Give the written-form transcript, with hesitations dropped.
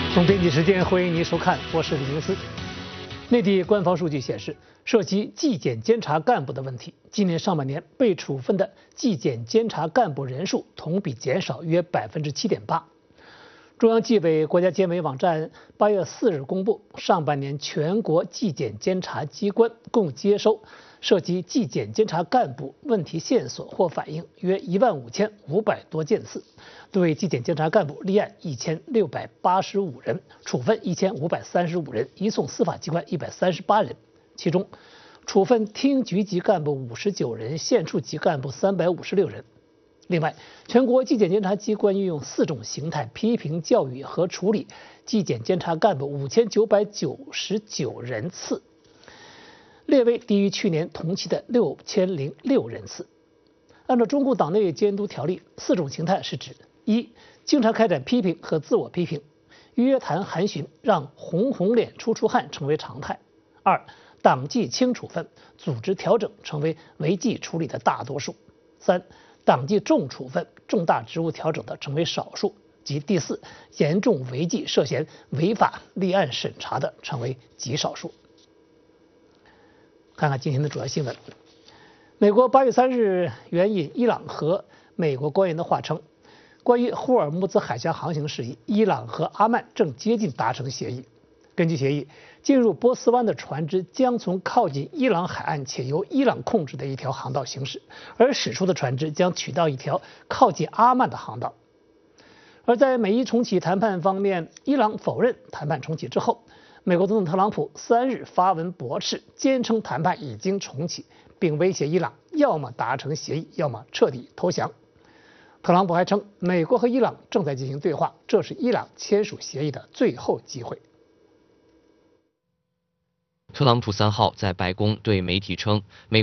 从编辑时间，欢迎您收看，我是李明思。内地官方数据显示，涉及纪检监察干部的问题，今年上半年被处分的纪检监察干部人数同比减少约7.8%。中央纪委国家监委网站8月4日公布，上半年全国纪检监察机关共接收涉及纪检监察干部问题线索或反映约15500多件次，对纪检监察干部立案1685人，处分1535人，移送司法机关138人，其中处分厅局级干部59人，县处级干部356人。另外，全国纪检监察机关运用4种形态批评教育和处理纪检监察干部5999人次，略微低于去年同期的6006人次。按照中共党内监督条例，4种形态是指：一、经常开展批评和自我批评，约谈函询让红脸出汗成为常态；二、党纪轻处分，组织调整成为违纪处理的大多数；三、党纪重处分，重大职务调整的成为少数；及第四，严重违纪涉嫌违法立案审查的成为极少数。看看今天的主要新闻。美国8月3日援引伊朗和美国官员的话称，关于霍尔木兹海峡航行事宜，伊朗和阿曼正接近达成协议。根据协议，进入波斯湾的船只将从靠近伊朗海岸且由伊朗控制的一条航道行驶，而驶出的船只将取到一条靠近阿曼的航道。而在美伊重启谈判方面，伊朗否认谈判重启之后，美国总统特朗普3日发文驳斥，坚称谈判已经重启，并威胁伊朗要么达成协议，要么彻底投降。特朗普还称，美国和伊朗正在进行对话，这是伊朗签署协议的最后机会。 特朗普3号在白宫对媒体称，美